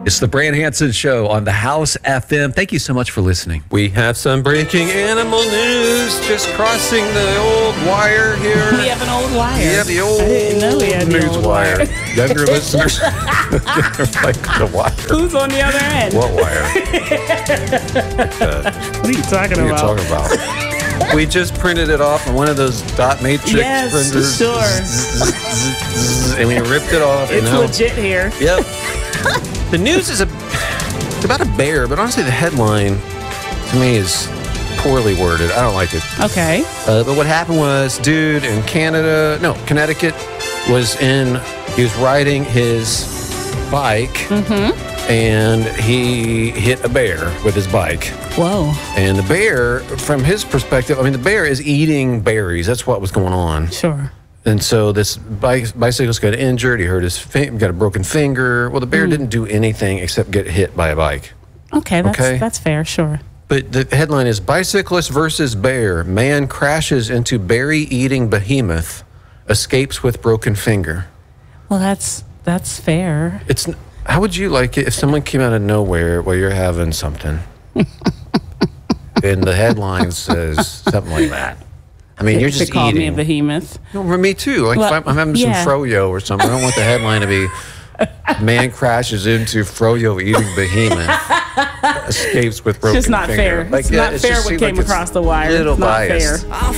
It's the Brand Hansen Show on the House FM. Thank you so much for listening. We have some breaking animal news just crossing the old wire here. We have an old wire. Yeah, the old I didn't know we had the news old wire. wire. Younger listeners, like the wire. Who's on the other end? What wire? What are you talking What are you about? talking about? We just printed it off on one of those dot matrix Yes, printers. sure. And we ripped it off. It's and now, legit here. Yep. The news is about a bear, but honestly, the headline to me is poorly worded. I don't like it. Okay. But what happened was, dude in Connecticut, he was riding his bike, and he hit a bear with his bike. Whoa. And the bear, from his perspective, the bear is eating berries. That's what was going on. Sure. And so this bicyclist got injured. He hurt his got a broken finger. Well, the bear didn't do anything except get hit by a bike. Okay, that's fair, sure. But the headline is Bicyclist versus Bear. Man crashes into berry-eating behemoth, escapes with broken finger. Well, that's fair. How would you like it if someone came out of nowhere while you're having something? And the headline says something like that. You're just They call me a eating. behemoth. No, for me too. Like, Well, if I'm having some yeah. froyo or something, I don't want the headline to be man crashes into froyo eating behemoth, escapes with broken It's just not finger. fair. It's not fair what came across the wire. Little It's not biased. fair.